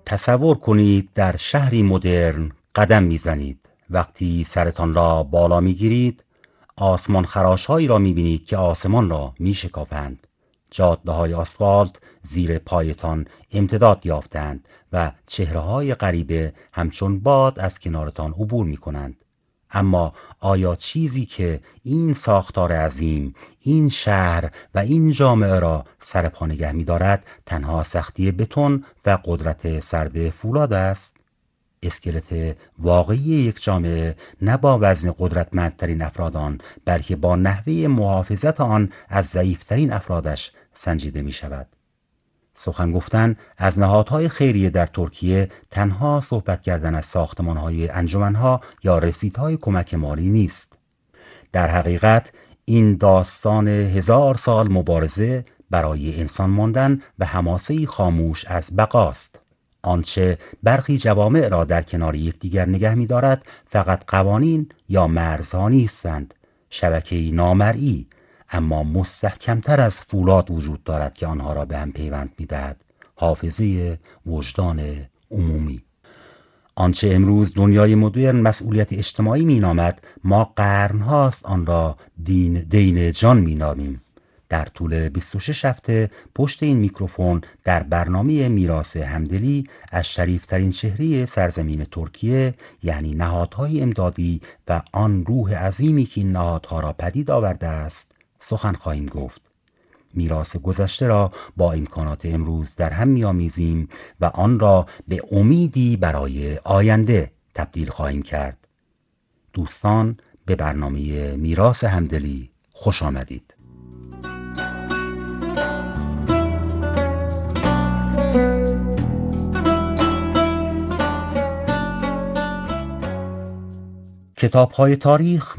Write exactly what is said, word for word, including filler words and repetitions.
تصور کنید در شهری مدرن قدم میزنید. وقتی سرتان را بالا میگیرید، آسمان خراشهایی را میبینید که آسمان را میشکافند. جاده های آسفالت زیر پایتان امتداد یافتند و چهره های غریبه همچون باد از کنارتان عبور میکنند. اما آیا چیزی که این ساختار عظیم، این شهر و این جامعه را سر پا نگه می‌دارد تنها سختی بتون و قدرت سرد فولاد است؟ اسکلت واقعی یک جامعه نه با وزن قدرتمندترین افراد آن، بلکه با نحوه محافظت آن از ضعیفترین افرادش سنجیده می شود. سخن گفتن از نهادهای خیریه در ترکیه تنها صحبت کردن از ساختمانهای انجمنها یا رسیدهای کمک مالی نیست. در حقیقت این داستان هزار سال مبارزه برای انسان ماندن و حماسه‌ای خاموش از بقاست. آنچه برخی جوامع را در کنار یکدیگر نگه می‌دارد فقط قوانین یا مرزها نیستند، شبکه‌ای نامرئی اما مستحکمتر از فولاد وجود دارد که آنها را به هم پیوند می‌دهد: حافظه وجدان عمومی. آنچه امروز دنیای مدرن مسئولیت اجتماعی مینامد، ما قرنهاست آن را دین دین جان مینامیم. در طول بیست و شش هفته پشت این میکروفون در برنامه میراث همدلی از شریفترین چهره سرزمین ترکیه، یعنی نهادهای امدادی و آن روح عظیمی که این نهادها را پدید آورده است، سخن خواهیم گفت. میراث گذشته را با امکانات امروز در هم می‌آمیزیم و آن را به امیدی برای آینده تبدیل خواهیم کرد. دوستان، به برنامه میراث همدلی خوش آمدید. کتاب‌های تاریخ